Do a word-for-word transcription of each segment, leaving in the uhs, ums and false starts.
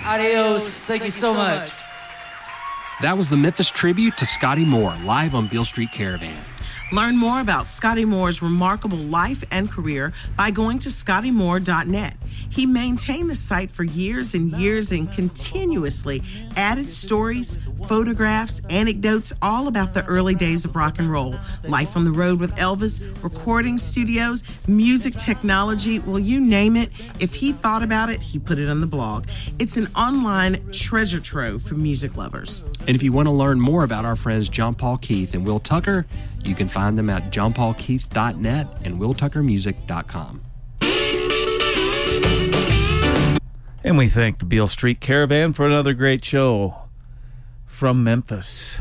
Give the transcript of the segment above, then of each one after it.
Adios. Thank you so much. That was the Memphis tribute to Scotty Moore, live on Beale Street Caravan. Learn more about Scotty Moore's remarkable life and career by going to scotty moore dot net. He maintained the site for years and years and continuously added stories, photographs, anecdotes, all about the early days of rock and roll, life on the road with Elvis, recording studios, music technology, well, you name it. If he thought about it, he put it on the blog. It's an online treasure trove for music lovers. And if you want to learn more about our friends John Paul Keith and Will Tucker, you can find them at john paul keith dot net and will tucker music dot com. And we thank the Beale Street Caravan for another great show from Memphis.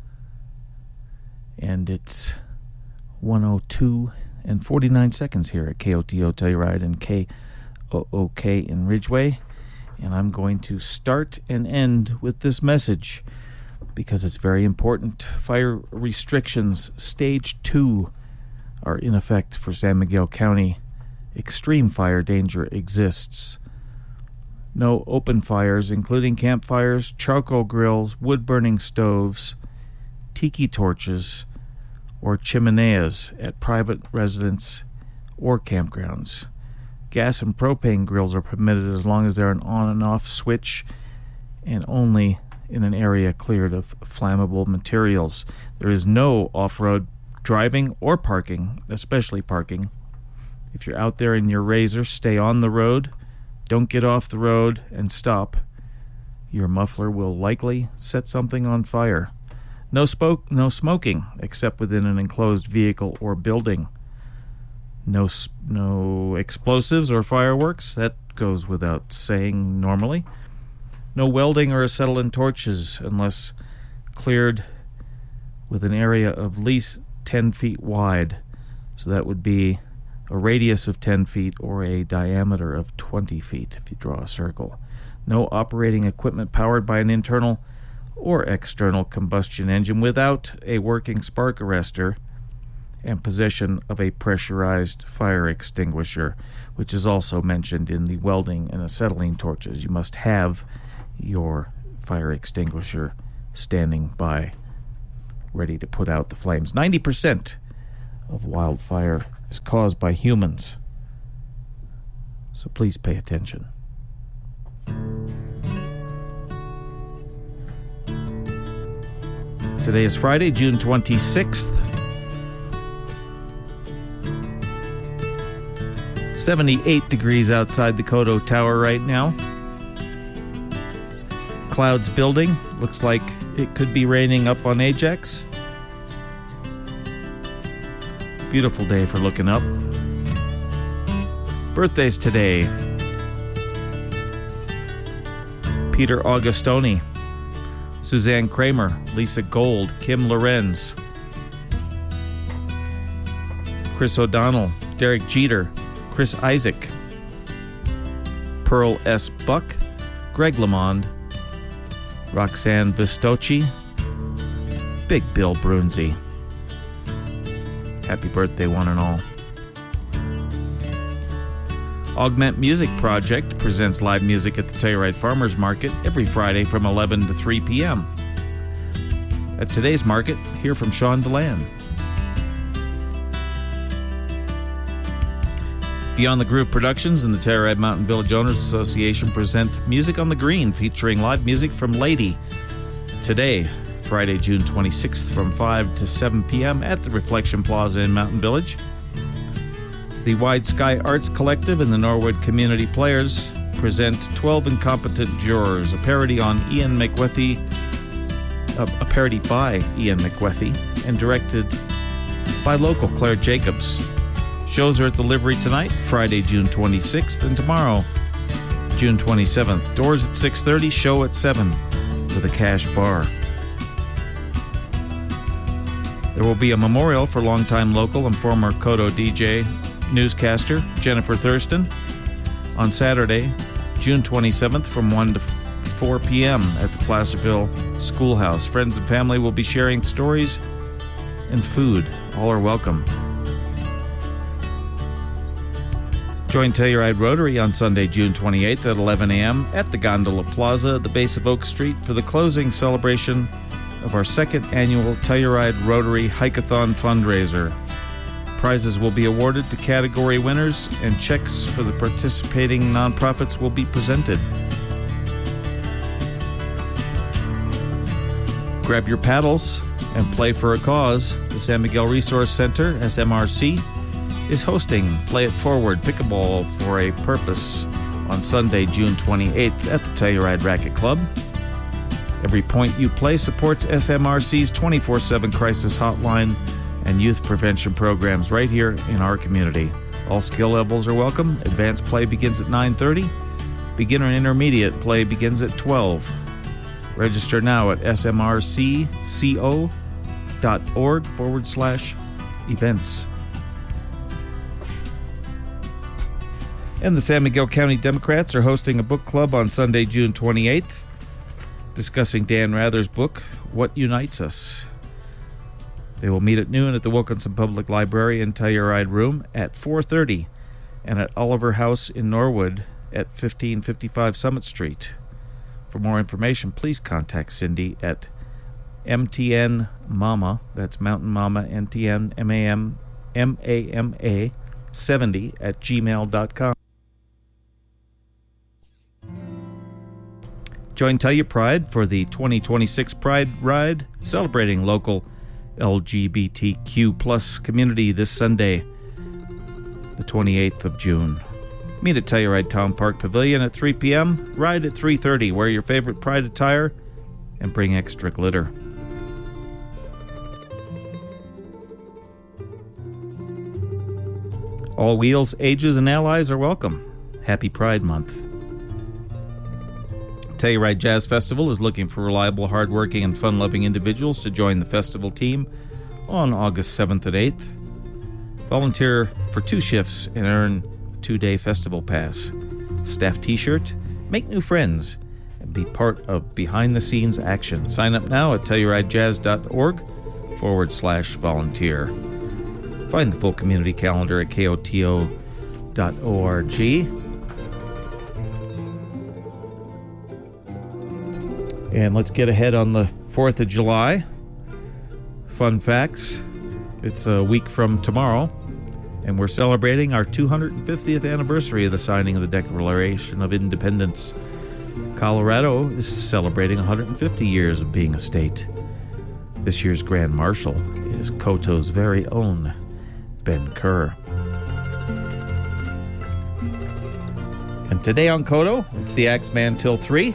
And it's one oh two and forty-nine seconds here at K O T O Telluride and K O O K in Ridgeway. And I'm going to start and end with this message because it's very important. Fire restrictions stage two are in effect for San Miguel County. Extreme fire danger exists. No open fires, including campfires, charcoal grills, wood-burning stoves, tiki torches, or chimeneas at private residence or campgrounds. Gas and propane grills are permitted as long as they're an on and off switch and only in an area cleared of flammable materials. There is no off-road driving or parking, especially parking. If you're out there in your Razor, stay on the road. Don't get off the road and stop. Your muffler will likely set something on fire. No smoke, no smoking, except within an enclosed vehicle or building. No, no explosives or fireworks. That goes without saying normally. No welding or acetylene torches unless cleared with an area of at least ten feet wide. So that would be a radius of ten feet or a diameter of twenty feet if you draw a circle. No operating equipment powered by an internal or external combustion engine without a working spark arrestor, and possession of a pressurized fire extinguisher, which is also mentioned in the welding and acetylene torches. You must have your fire extinguisher standing by, ready to put out the flames. ninety percent of wildfire is caused by humans, so please pay attention. Today is Friday, June twenty-sixth. seventy-eight degrees outside the Kodo Tower right now. Clouds building. Looks like it could be raining up on Ajax. Beautiful day for looking up. Birthdays today. Peter Augustoni, Suzanne Kramer, Lisa Gold, Kim Lorenz, Chris O'Donnell, Derek Jeter, Chris Isaac, Pearl S. Buck, Greg LeMond, Roxanne Vistocci, Big Bill Brunzi. Happy birthday, one and all. Augment Music Project presents live music at the Telluride Farmers Market every Friday from eleven to three p.m. At today's market, hear from Sean DeLand. Beyond the Groove Productions and the Telluride Mountain Village Owners Association present Music on the Green, featuring live music from Lady. Today, Friday, June twenty-sixth, from five to seven p.m. at the Reflection Plaza in Mountain Village. The Wide Sky Arts Collective and the Norwood Community Players present twelve Incompetent Jurors, a parody on Ian McWethy, uh, a parody by Ian McWethy, and directed by local Claire Jacobs. Shows are at the Livery tonight, Friday, June twenty-sixth, and tomorrow, June twenty-seventh. Doors at six thirty, show at seven, with a cash bar. There will be a memorial for longtime local and former Kodo D J newscaster Jennifer Thurston on Saturday, June twenty-seventh, from one to four p.m. at the Placerville Schoolhouse. Friends and family will be sharing stories and food. All are welcome. Join Telluride Rotary on Sunday, June twenty-eighth at eleven a.m. at the Gondola Plaza at the base of Oak Street for the closing celebration of our second annual Telluride Rotary Hike-a-thon fundraiser. Prizes will be awarded to category winners, and checks for the participating nonprofits will be presented. Grab your paddles and play for a cause. The San Miguel Resource Center, S M R C, is hosting Play It Forward Pickleball for a Purpose on Sunday, June twenty-eighth at the Telluride Racquet Club. Every point you play supports S M R C's twenty-four seven crisis hotline and youth prevention programs right here in our community. All skill levels are welcome. Advanced play begins at nine thirty. Beginner and intermediate play begins at twelve. Register now at smrcco.org forward slash events. And the San Miguel County Democrats are hosting a book club on Sunday, June twenty-eighth, discussing Dan Rather's book, What Unites Us. They will meet at noon at the Wilkinson Public Library in Telluride Room at four thirty and at Oliver House in Norwood at fifteen fifty-five Summit Street. For more information, please contact Cindy at M T N Mama, that's Mountain Mama, N T N M A M M A M A seventy at gmail dot com. Join Telluride for the twenty twenty-six Pride Ride, celebrating local L G B T Q plus community this Sunday, the twenty-eighth of June. Meet at Telluride Town Park Pavilion at three p.m., ride at three thirty, wear your favorite Pride attire, and bring extra glitter. All wheels, ages, and allies are welcome. Happy Pride Month. Telluride Jazz Festival is looking for reliable, hardworking, and fun-loving individuals to join the festival team on August seventh and eighth. Volunteer for two shifts and earn two-day festival pass, staff t-shirt, make new friends, and be part of behind-the-scenes action. Sign up now at TellurideJazz.org forward slash volunteer. Find the full community calendar at K O T O dot org. And let's get ahead on the fourth of July. Fun facts. It's a week from tomorrow, and we're celebrating our two hundred fiftieth anniversary of the signing of the Declaration of Independence. Colorado is celebrating one hundred fifty years of being a state. This year's Grand Marshal is Koto's very own Ben Kerr. And today on Koto, it's the Axeman till three.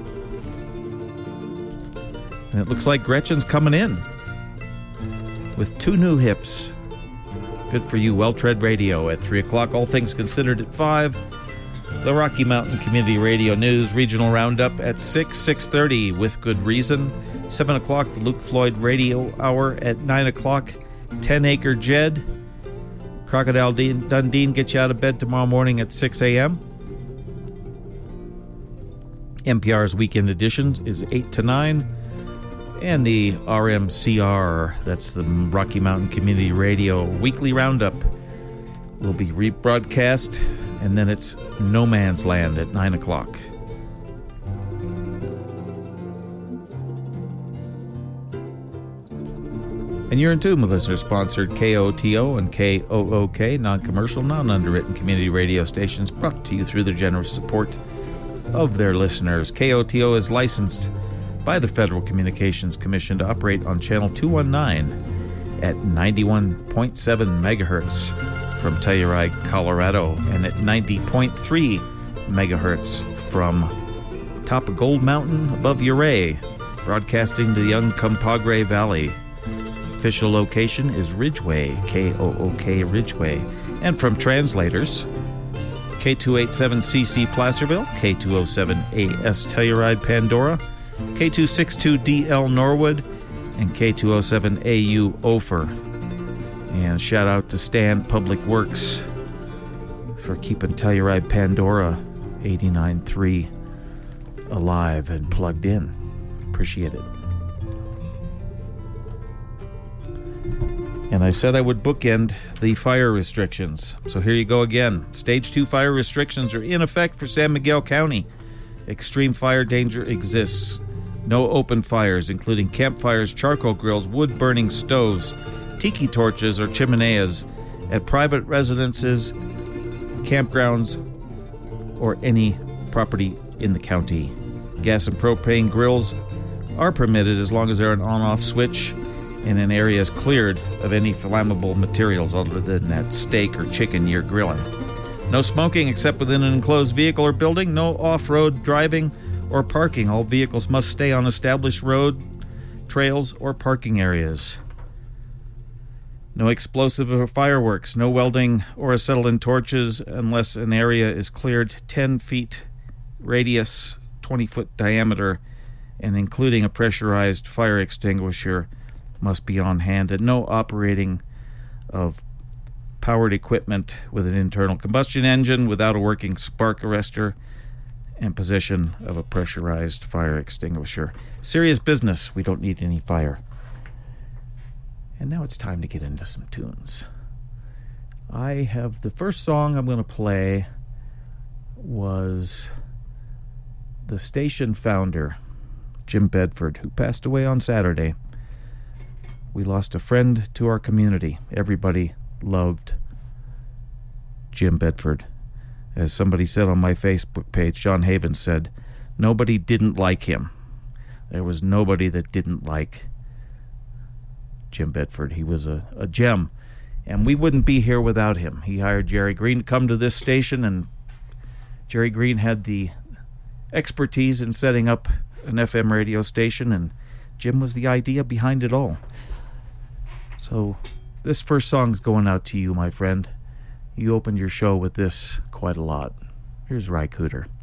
And it looks like Gretchen's coming in with two new hips. Good for you, Well Tread Radio at three o'clock. All Things Considered at five. The Rocky Mountain Community Radio News Regional Roundup at six, six thirty with good reason. seven o'clock, the Luke Floyd Radio Hour at nine o'clock. ten Acre Jed. Crocodile Dundee gets you out of bed tomorrow morning at six a.m. N P R's Weekend Edition is eight to nine. And the R M C R, that's the Rocky Mountain Community Radio Weekly Roundup, will be rebroadcast, and then it's No Man's Land at nine o'clock. And you're in tune with listener-sponsored K O T O and K O O K, non-commercial, non-underwritten community radio stations brought to you through the generous support of their listeners. K O T O is licensed by the Federal Communications Commission to operate on Channel two nineteen at ninety-one point seven megahertz from Telluride, Colorado, and at ninety point three megahertz from top of Gold Mountain above Ouray, broadcasting to the Uncompahgre Valley. Official location is Ridgeway, K O O K Ridgeway. And from translators, K two eighty-seven C C Placerville, K two oh seven A S Telluride Pandora, K two sixty-two D L Norwood, and K two oh seven A U Ophir. And shout out to Stan Public Works for keeping Telluride Pandora eighty-nine point three alive and plugged in. Appreciate it. And I said I would bookend the fire restrictions. So here you go again. Stage two fire restrictions are in effect for San Miguel County. Extreme fire danger exists. No open fires, including campfires, charcoal grills, wood-burning stoves, tiki torches, or chimeneas at private residences, campgrounds, or any property in the county. Gas and propane grills are permitted as long as they're an on-off switch and an area is cleared of any flammable materials other than that steak or chicken you're grilling. No smoking except within an enclosed vehicle or building. No off-road driving or parking. All vehicles must stay on established road, trails, or parking areas. No explosive or fireworks. No welding or acetylene torches unless an area is cleared ten feet radius, twenty foot diameter, and including a pressurized fire extinguisher must be on hand, and no operating of powered equipment with an internal combustion engine without a working spark arrestor and possession of a pressurized fire extinguisher. Serious business. We don't need any fire. And now it's time to get into some tunes. I have the first song I'm going to play was the station founder, Jim Bedford, who passed away on Saturday. We lost a friend to our community. Everybody loved Jim Bedford. As somebody said on my Facebook page, John Havens said, nobody didn't like him. There was nobody that didn't like Jim Bedford. He was a, a gem, and we wouldn't be here without him. He hired Jerry Green to come to this station, and Jerry Green had the expertise in setting up an F M radio station, and Jim was the idea behind it all. So this first song's going out to you, my friend. You opened your show with this quite a lot. Here's Ry Cooder.